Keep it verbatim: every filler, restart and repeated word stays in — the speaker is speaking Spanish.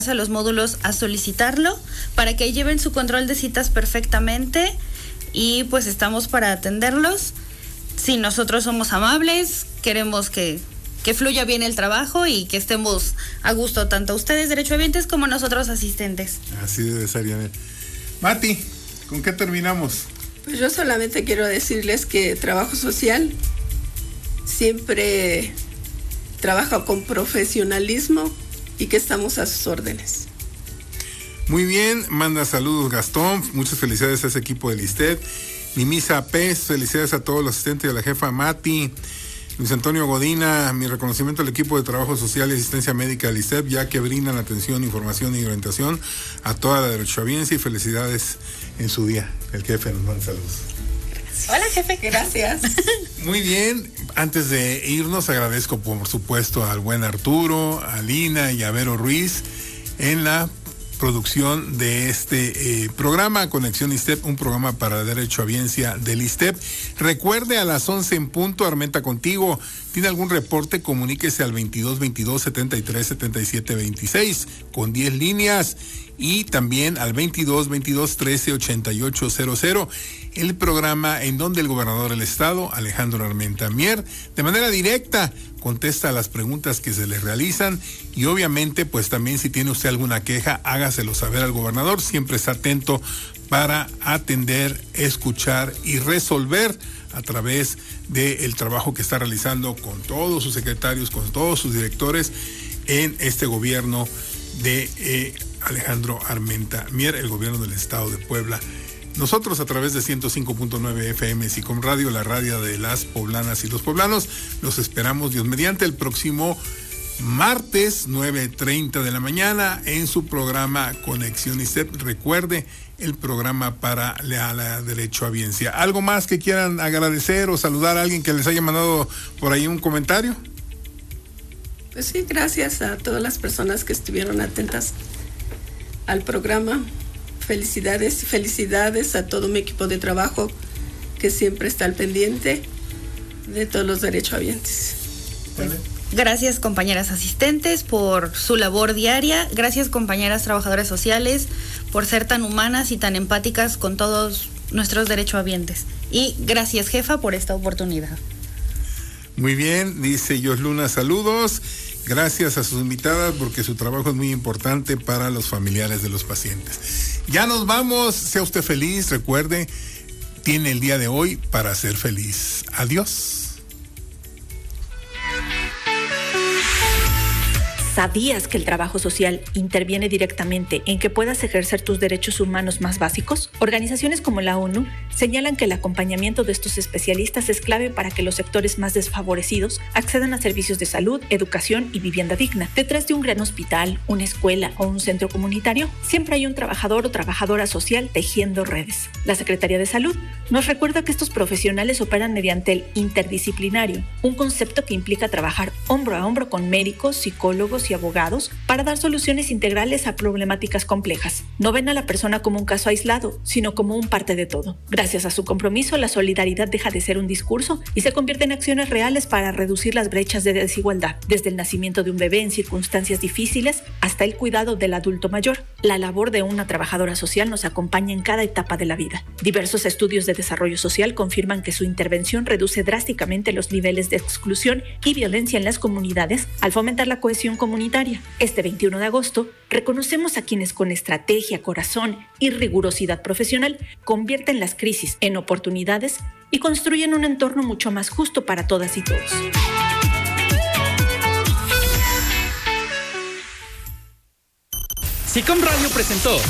a los módulos a solicitarlo para que lleven su control de citas perfectamente y pues estamos para atenderlos. Si nosotros somos amables, queremos que, que fluya bien el trabajo y que estemos a gusto tanto ustedes derechohabientes como nosotros asistentes. Así debe ser, Janet. Mati, ¿con qué terminamos? Pues yo solamente quiero decirles que Trabajo Social siempre trabaja con profesionalismo y que estamos a sus órdenes. Muy bien, manda saludos Gastón, muchas felicidades a ese equipo del ISTEP. Mimisa Pez, felicidades a todos los asistentes y a la jefa Mati. Luis Antonio Godina, mi reconocimiento al equipo de Trabajo Social y Asistencia Médica del ISTEP, ya que brindan atención, información y orientación a toda la derechohabiencia, y felicidades en su día. El jefe nos manda saludos. Hola jefe, gracias. Muy bien, antes de irnos agradezco por supuesto al buen Arturo, a Lina y a Vero Ruiz en la producción de este eh, programa Conexión ISTEP, un programa para la derechohabiencia del ISTEP. Recuerde, a las once en punto, Armenta contigo. ¿Tiene algún reporte? Comuníquese al veintidós veintidós setenta y tres setenta y siete veintiséis con diez líneas, y también al veintidós veintidós trece ochenta y ocho cero cero, el programa en donde el gobernador del estado, Alejandro Armenta Mier, de manera directa contesta a las preguntas que se le realizan, y obviamente pues también si tiene usted alguna queja, hágaselo saber al gobernador. Siempre está atento para atender, escuchar y resolver a través del trabajo que está realizando con todos sus secretarios, con todos sus directores en este gobierno de eh, Alejandro Armenta Mier, el gobierno del estado de Puebla. Nosotros a través de ciento cinco punto nueve F M SICOM Radio, la radio de las poblanas y los poblanos, los esperamos Dios mediante el próximo martes nueve treinta de la mañana en su programa Conexión ISTEP. Recuerde, el programa para la, la derechohabiencia. ¿Algo más que quieran agradecer o saludar a alguien que les haya mandado por ahí un comentario? Pues sí, gracias a todas las personas que estuvieron atentas al programa. Felicidades, felicidades a todo mi equipo de trabajo que siempre está al pendiente de todos los derechohabientes. Pues, gracias compañeras asistentes por su labor diaria. Gracias compañeras trabajadoras sociales por ser tan humanas y tan empáticas con todos nuestros derechohabientes. Y gracias jefa por esta oportunidad. Muy bien, dice Yosluna, saludos. Gracias a sus invitadas porque su trabajo es muy importante para los familiares de los pacientes. Ya nos vamos, sea usted feliz, recuerde, tiene el día de hoy para ser feliz. Adiós. ¿Sabías que el trabajo social interviene directamente en que puedas ejercer tus derechos humanos más básicos? Organizaciones como la ONU señalan que el acompañamiento de estos especialistas es clave para que los sectores más desfavorecidos accedan a servicios de salud, educación y vivienda digna. Detrás de un gran hospital, una escuela o un centro comunitario, siempre hay un trabajador o trabajadora social tejiendo redes. La Secretaría de Salud nos recuerda que estos profesionales operan mediante el interdisciplinario, un concepto que implica trabajar hombro a hombro con médicos, psicólogos y abogados para dar soluciones integrales a problemáticas complejas. No ven a la persona como un caso aislado, sino como un parte de todo. Gracias a su compromiso, la solidaridad deja de ser un discurso y se convierte en acciones reales para reducir las brechas de desigualdad, desde el nacimiento de un bebé en circunstancias difíciles hasta el cuidado del adulto mayor. La labor de una trabajadora social nos acompaña en cada etapa de la vida. Diversos estudios de desarrollo social confirman que su intervención reduce drásticamente los niveles de exclusión y violencia en las comunidades al fomentar la cohesión comunitaria. Este veintiuno de agosto, reconocemos a quienes con estrategia, corazón y rigurosidad profesional convierten las crisis en oportunidades y construyen un entorno mucho más justo para todas y todos. SICOM Radio presentó